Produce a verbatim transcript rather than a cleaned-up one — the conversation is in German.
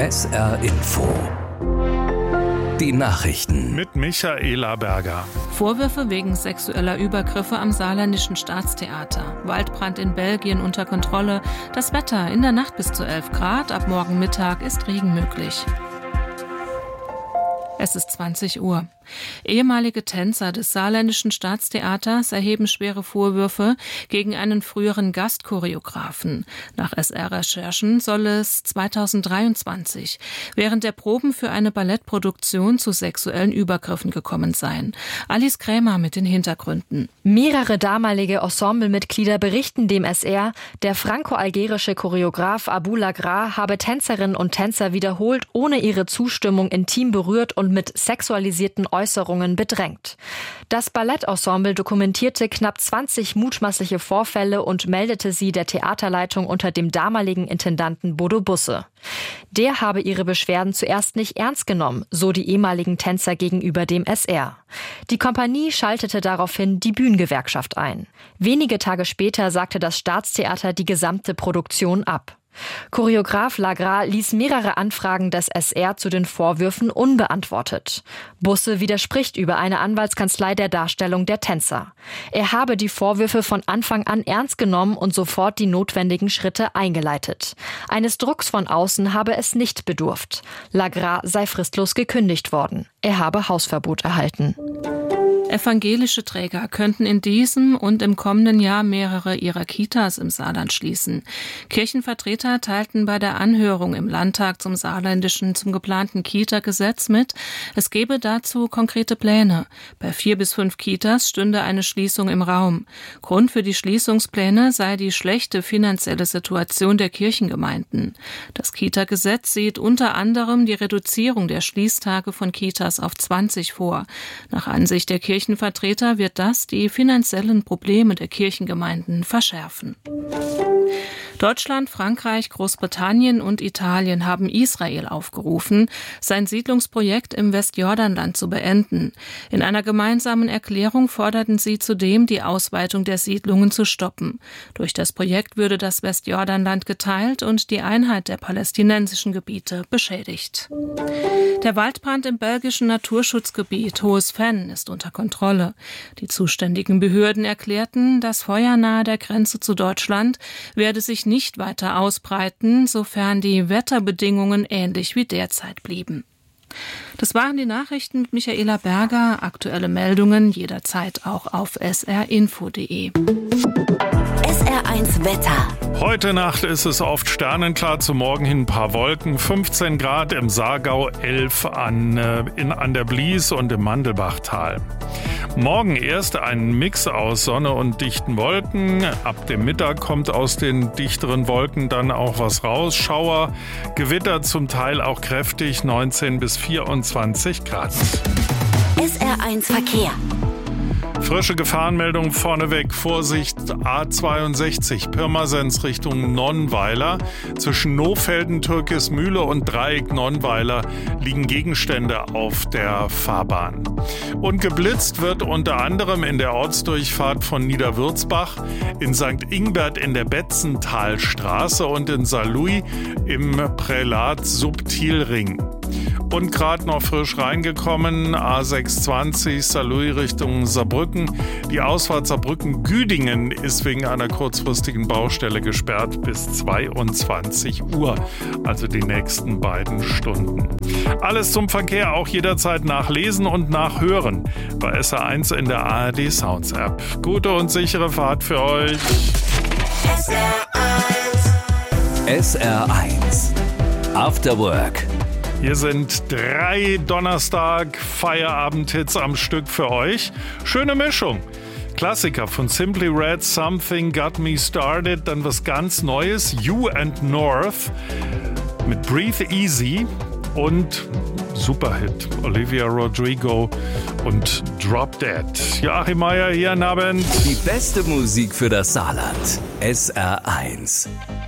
S R Info. Die Nachrichten mit Michaela Berger. Vorwürfe wegen sexueller Übergriffe am Saarländischen Staatstheater. Waldbrand in Belgien unter Kontrolle. Das Wetter in der Nacht bis zu elf Grad. Ab morgen Mittag ist Regen möglich. Es ist zwanzig Uhr. Ehemalige Tänzer des Saarländischen Staatstheaters erheben schwere Vorwürfe gegen einen früheren Gastchoreografen. Nach S R-Recherchen soll es zweitausenddreiundzwanzig während der Proben für eine Ballettproduktion zu sexuellen Übergriffen gekommen sein. Alice Krämer mit den Hintergründen. Mehrere damalige Ensemblemitglieder berichten dem S R, der franco-algerische Choreograf Abou Lagra habe Tänzerinnen und Tänzer wiederholt ohne ihre Zustimmung intim berührt und mit sexualisierten Äußerungen bedrängt. Das Ballettensemble dokumentierte knapp zwanzig mutmaßliche Vorfälle und meldete sie der Theaterleitung unter dem damaligen Intendanten Bodo Busse. Der habe ihre Beschwerden zuerst nicht ernst genommen, so die ehemaligen Tänzer gegenüber dem S R. Die Kompanie schaltete daraufhin die Bühnengewerkschaft ein. Wenige Tage später sagte das Staatstheater die gesamte Produktion ab. Choreograf Lagra ließ mehrere Anfragen des S R zu den Vorwürfen unbeantwortet. Busse widerspricht über eine Anwaltskanzlei der Darstellung der Tänzer. Er habe die Vorwürfe von Anfang an ernst genommen und sofort die notwendigen Schritte eingeleitet. Eines Drucks von außen habe es nicht bedurft. Lagra sei fristlos gekündigt worden. Er habe Hausverbot erhalten. Evangelische Träger könnten in diesem und im kommenden Jahr mehrere ihrer Kitas im Saarland schließen. Kirchenvertreter teilten bei der Anhörung im Landtag zum Saarländischen zum geplanten Kita-Gesetz mit, es gebe dazu konkrete Pläne. Bei vier bis fünf Kitas stünde eine Schließung im Raum. Grund für die Schließungspläne sei die schlechte finanzielle Situation der Kirchengemeinden. Das Kita-Gesetz sieht unter anderem die Reduzierung der Schließtage von Kitas auf zwanzig vor. Nach Ansicht der Kirchen Kirchenvertreter wird das die finanziellen Probleme der Kirchengemeinden verschärfen. Deutschland, Frankreich, Großbritannien und Italien haben Israel aufgerufen, sein Siedlungsprojekt im Westjordanland zu beenden. In einer gemeinsamen Erklärung forderten sie zudem, die Ausweitung der Siedlungen zu stoppen. Durch das Projekt würde das Westjordanland geteilt und die Einheit der palästinensischen Gebiete beschädigt. Der Waldbrand im belgischen Naturschutzgebiet Hohes Venn ist unter Kontrolle. Die zuständigen Behörden erklärten, das Feuer nahe der Grenze zu Deutschland werde sich nicht weiter ausbreiten, sofern die Wetterbedingungen ähnlich wie derzeit blieben. Das waren die Nachrichten mit Michaela Berger. Aktuelle Meldungen jederzeit auch auf s r info punkt d e. S R eins Wetter. Heute Nacht ist es oft sternenklar, zum Morgen hin ein paar Wolken, fünfzehn Grad im Saargau, elf an, äh, in, an der Blies und im Mandelbachtal. Morgen erst ein Mix aus Sonne und dichten Wolken. Ab dem Mittag kommt aus den dichteren Wolken dann auch was raus. Schauer, Gewitter zum Teil auch kräftig, neunzehn bis vierundzwanzig Grad. S R eins Verkehr. Frische Gefahrenmeldung vorneweg. Vorsicht, A zweiundsechzig, Pirmasens Richtung Nonnweiler. Zwischen Nohfelden, Türkismühle und Dreieck Nonnweiler liegen Gegenstände auf der Fahrbahn. Und geblitzt wird unter anderem in der Ortsdurchfahrt von Niederwürzbach, in Sankt Ingbert in der Betzentalstraße und in Saarlouis im Prälat Subtilring. Und gerade noch frisch reingekommen, A sechshundertzwanzig, Saarlouis Richtung Saarbrücken. Die Ausfahrt Saarbrücken-Güdingen ist wegen einer kurzfristigen Baustelle gesperrt bis zweiundzwanzig Uhr, also die nächsten beiden Stunden. Alles zum Verkehr auch jederzeit nachlesen und nachhören bei S R eins in der A R D Sounds App. Gute und sichere Fahrt für euch. S R eins. S R eins After Work. Hier sind drei Donnerstag-Feierabend-Hits am Stück für euch. Schöne Mischung. Klassiker von Simply Red, Something Got Me Started, dann was ganz Neues, You and North mit Breathe Easy und Superhit, Olivia Rodrigo und Drop Dead. Joachim Meier hier, guten Abend. Die beste Musik für das Saarland. S R eins.